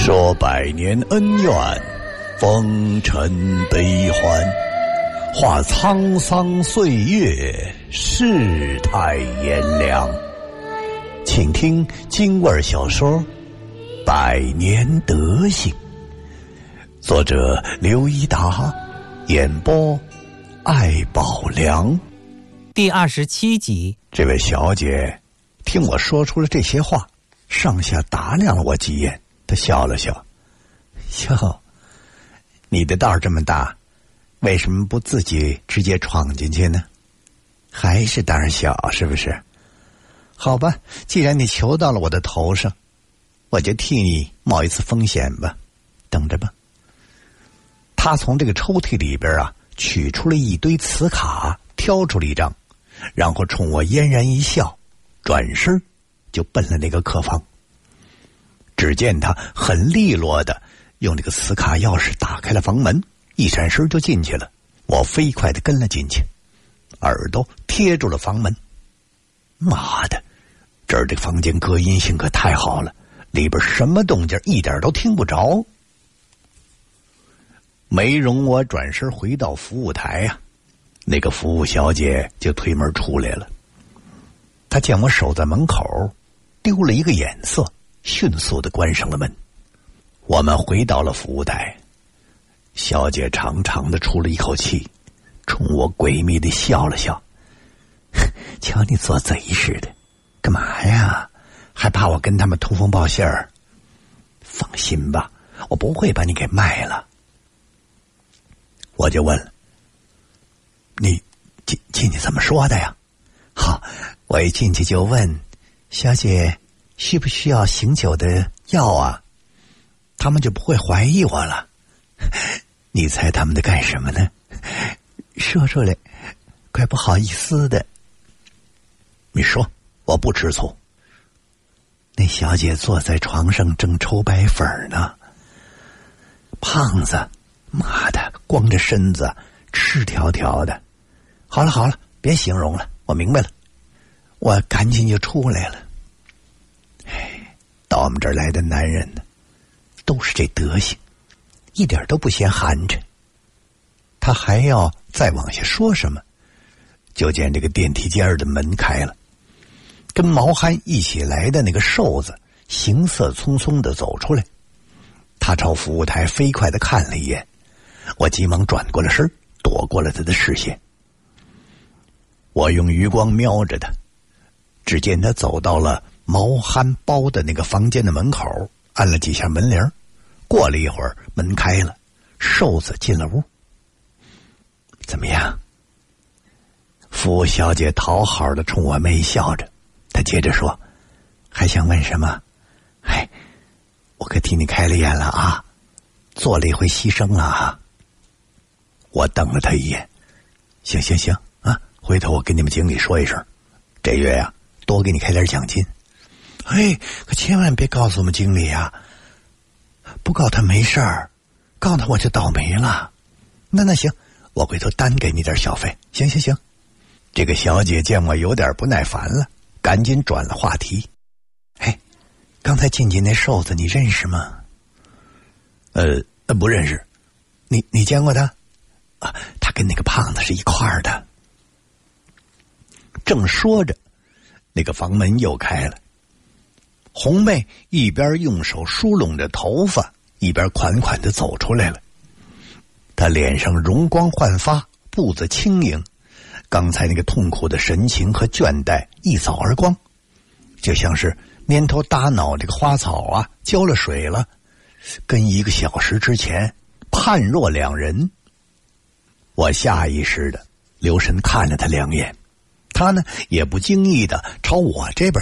说百年恩怨，风尘悲欢，话沧桑岁月，世态炎凉。请听京味小说《百年德行》，作者刘一达，演播艾宝良。 第27集。 这位小姐听我说出了这些话，上下打量了我几眼，她笑了笑。哟，你的道这么大，为什么不自己直接闯进去呢？还是胆小是不是？好吧，既然你求到了我的头上，我就替你冒一次风险吧，等着吧。他从这个抽屉里边取出了一堆磁卡，挑出了一张，然后冲我嫣然一笑，转身就奔了那个客房。只见他很利落的用这个磁卡钥匙打开了房门，一闪身就进去了。我飞快的跟了进去，耳朵贴住了房门。妈的，这儿这个房间隔音性可太好了，里边什么动静一点都听不着。没容我转身回到服务台那个服务小姐就推门出来了。她见我守在门口，丢了一个眼色，迅速地关上了门。我们回到了服务台，小姐长长的出了一口气，冲我诡秘地笑了笑。瞧你做贼似的，干嘛呀？还怕我跟他们通风报信儿？放心吧，我不会把你给卖了。我就问了，你进去怎么说的呀？好，我一进去就问，小姐需不需要醒酒的药啊？他们就不会怀疑我了。你猜他们在干什么呢？说出来，怪不好意思的。你说，我不吃醋。那小姐坐在床上正抽白粉呢。胖子，妈的，光着身子，赤条条的。好了，别形容了，我明白了。我赶紧就出来了。到我们这儿来的男人呢，都是这德行，一点都不嫌寒碜。他还要再往下说什么，就见这个电梯间的门开了，跟毛憨一起来的那个瘦子行色匆匆地走出来。他朝服务台飞快地看了一眼，我急忙转过了身，躲过了他的视线。我用余光瞄着他，只见他走到了毛憨包的那个房间的门口，按了几下门铃。过了一会儿，门开了，瘦子进了屋。怎么样？服务小姐讨好的冲我媚笑着，她接着说，还想问什么？我可替你开了眼了啊，做了一回牺牲了啊。我瞪了她一眼，行啊，回头我跟你们经理说一声，这月多给你开点奖金。可千万别告诉我们经理啊，不告他没事儿，告他我就倒霉了。那行，我回头单给你点小费。行。这个小姐见我有点不耐烦了，赶紧转了话题。刚才进去那瘦子你认识吗？不认识。你见过他？他跟那个胖子是一块儿的。正说着，那个房门又开了。红妹一边用手梳拢着头发，一边款款地走出来了。她脸上容光焕发，步子轻盈，刚才那个痛苦的神情和倦怠一扫而光，就像是蔫头耷脑这个花草浇了水了，跟1个小时之前判若两人。我下意识的留神看了他2眼，他呢也不经意的朝我这边